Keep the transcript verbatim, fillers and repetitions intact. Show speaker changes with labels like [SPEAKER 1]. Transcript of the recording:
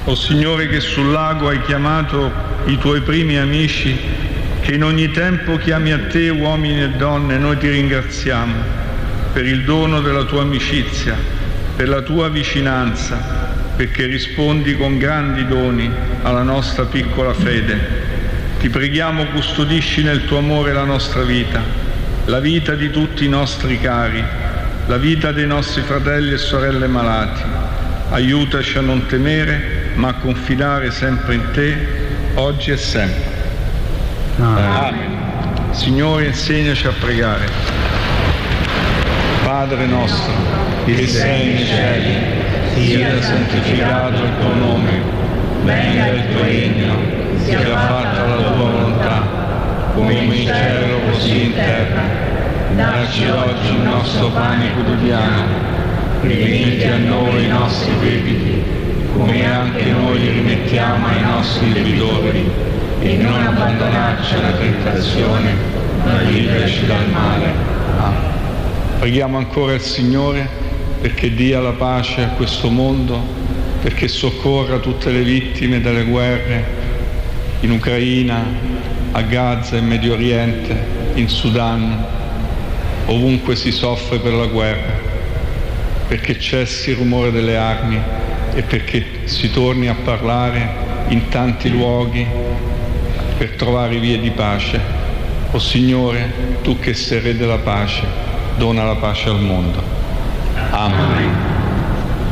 [SPEAKER 1] O Signore, che sul lago hai chiamato i tuoi primi amici, che in ogni tempo chiami a te uomini e donne, noi ti ringraziamo per il dono della tua amicizia, per la tua vicinanza, perché rispondi con grandi doni alla nostra piccola fede. Ti preghiamo, custodisci nel tuo amore la nostra vita, la vita di tutti i nostri cari, la vita dei nostri fratelli e sorelle malati. Aiutaci a non temere, ma a confidare sempre in te, oggi e sempre. Amen. Amen. Signore, insegnaci a pregare. Padre nostro, che sei nei cieli, sia santificato il tuo nome, venga il tuo regno, sia fatta la tua volontà, come in cielo così in terra. Dacci oggi il nostro pane quotidiano, rimetti a noi i nostri debiti, come anche noi li rimettiamo ai nostri debitori, e non abbandonarci alla tentazione, ma liberaci dal male. Amen. Preghiamo ancora il Signore perché dia la pace a questo mondo, perché soccorra tutte le vittime delle guerre in Ucraina, a Gaza, in Medio Oriente, in Sudan, ovunque si soffre per la guerra, perché cessi il rumore delle armi e perché si torni a parlare in tanti luoghi per trovare vie di pace. O Signore, tu che sei Re della pace, dona la pace al mondo. Amen.